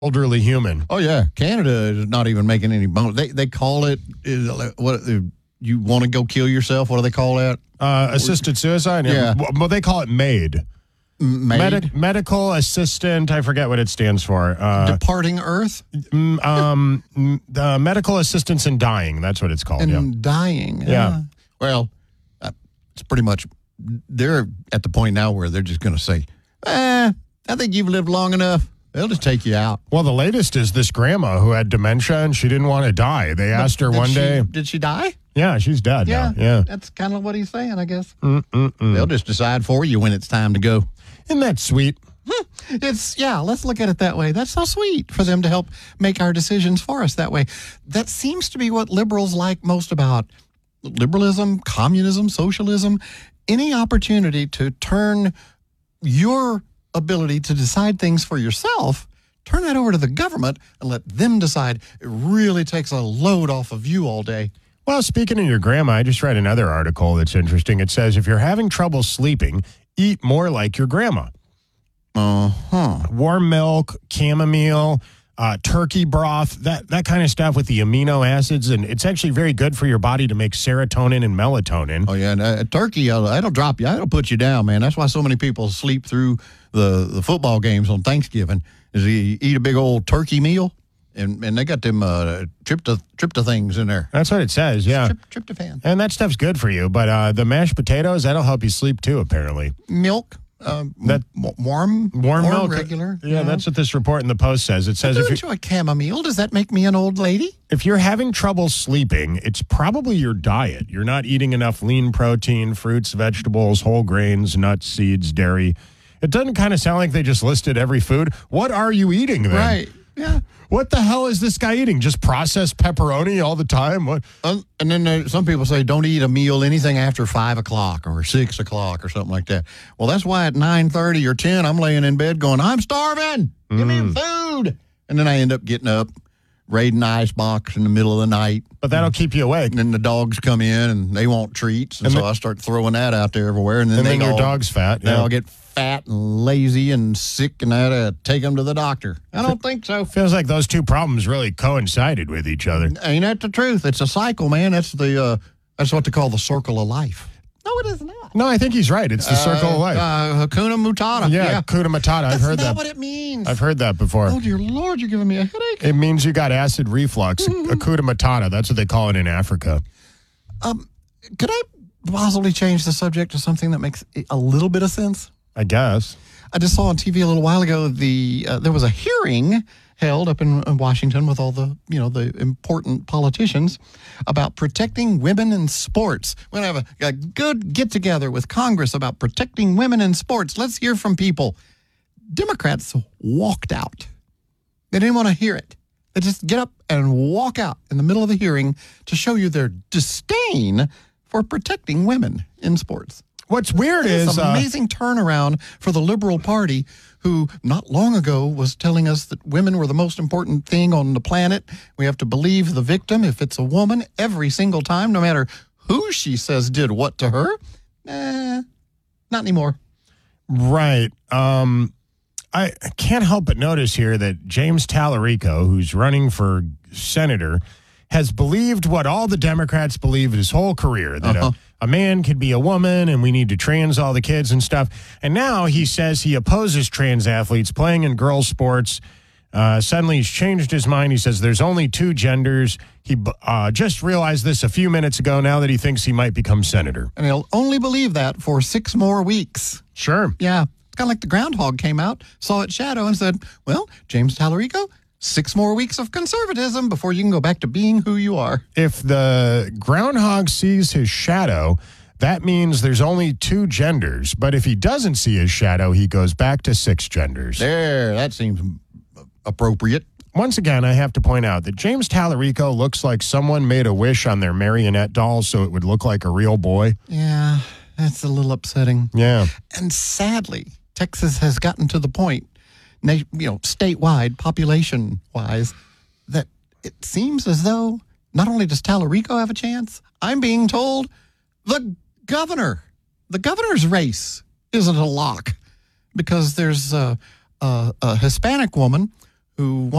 elderly human. Oh, yeah. Canada is not even making any bonus. They call it, what you want to go kill yourself? What do they call that? Assisted suicide? Yeah. Well, they call it MAID. Medical assistant. I forget what it stands for. Departing Earth? Medical assistance in dying. That's what it's called. Dying. Yeah. Well, it's pretty much, they're at the point now where they're just going to say, I think you've lived long enough. They'll just take you out. Well, the latest is this grandma who had dementia and she didn't want to die. They asked her one day. Did she die? Yeah, she's dead now. Yeah. That's kind of what he's saying, I guess. They'll just decide for you when it's time to go. Isn't that sweet? Let's look at it that way. That's so sweet for them to help make our decisions for us that way. That seems to be what liberals like most about liberalism, communism, socialism. Any opportunity to turn your ability to decide things for yourself, turn that over to the government and let them decide. It really takes a load off of you all day. Well, speaking of your grandma, I just read another article that's interesting. It says if you're having trouble sleeping, eat more like your grandma. Warm milk, chamomile, turkey broth, that kind of stuff with the amino acids. And it's actually very good for your body to make serotonin and melatonin. Oh, yeah. And turkey, that'll drop you. That'll put you down, man. That's why so many people sleep through the football games on Thanksgiving, is you eat a big old turkey meal. And they got them trypto things in there. That's what it says, yeah. Tryptophan. And that stuff's good for you. But the mashed potatoes, that'll help you sleep too, apparently. Milk. Warm milk, regular. Yeah, that's what this report in the Post says. It says if you enjoy chamomile, does that make me an old lady? If you're having trouble sleeping, it's probably your diet. You're not eating enough lean protein, fruits, vegetables, whole grains, nuts, seeds, dairy. It doesn't kind of sound like they just listed every food. What are you eating then? Right. Yeah. What the hell is this guy eating? Just processed pepperoni all the time? What? And then some people say don't eat a meal anything after 5 o'clock or 6 o'clock or something like that. Well, that's why at 9:30 or 10, I'm laying in bed going, I'm starving. Give me food. And then I end up getting up, raiding the icebox in the middle of the night. But that'll keep you awake. And then the dogs come in and they want treats. And so I start throwing that out there everywhere. And then your dog's fat. They all get fat and lazy and sick, and I had to take them to the doctor. I don't think so. Feels like those two problems really coincided with each other. Ain't that the truth? It's a cycle, man. That's what they call the circle of life. No, it is not. No, I think he's right. It's the circle of life. Hakuna Matata. Yeah, Hakuna Matata. I've heard that. That's not what it means. I've heard that before. Oh, dear Lord, you're giving me a headache. It means you got acid reflux. Hakuna Matata. That's what they call it in Africa. Could I possibly change the subject to something that makes a little bit of sense? I guess. I just saw on TV a little while ago there was a hearing held up in Washington with all the important politicians about protecting women in sports. We're going to have a good get-together with Congress about protecting women in sports. Let's hear from people. Democrats walked out. They didn't want to hear it. They just get up and walk out in the middle of the hearing to show you their disdain for protecting women in sports. What's weird is it's an amazing turnaround for the Liberal Party, who not long ago was telling us that women were the most important thing on the planet. We have to believe the victim if it's a woman every single time, no matter who she says did what to her. Not anymore. Right. I can't help but notice here that James Tallarico, who's running for senator, has believed what all the Democrats believed his whole career, that a man could be a woman and we need to trans all the kids and stuff. And now he says he opposes trans athletes playing in girls' sports. Suddenly he's changed his mind. He says there's only two genders. He just realized this a few minutes ago now that he thinks he might become senator. And he'll only believe that for 6 more weeks. Sure. Yeah. It's kind of like the groundhog came out, saw its shadow and said, well, James Tallarico, 6 more weeks of conservatism before you can go back to being who you are. If the groundhog sees his shadow, that means there's only 2 genders. But if he doesn't see his shadow, he goes back to 6 genders. There, that seems appropriate. Once again, I have to point out that James Tallarico looks like someone made a wish on their marionette doll so it would look like a real boy. Yeah, that's a little upsetting. Yeah. And sadly, Texas has gotten to the point, statewide, population-wise, that it seems as though not only does Tallarico have a chance, I'm being told the governor's race isn't a lock, because there's a Hispanic woman who